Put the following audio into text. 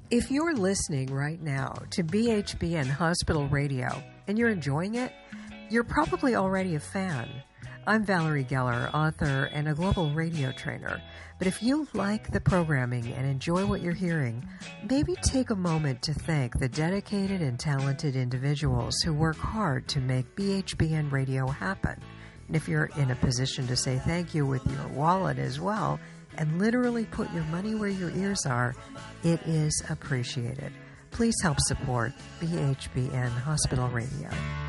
If you're listening right now to BHBN Hospital Radio and you're enjoying it, you're probably already a fan. I'm Valerie Geller, author and a global radio trainer. But if you like the programming and enjoy what you're hearing, maybe take a moment to thank the dedicated and talented individuals who work hard to make BHBN Radio happen. And if you're in a position to say thank you with your wallet as well, and literally put your money where your ears are, it is appreciated. Please help support BHBN Hospital Radio.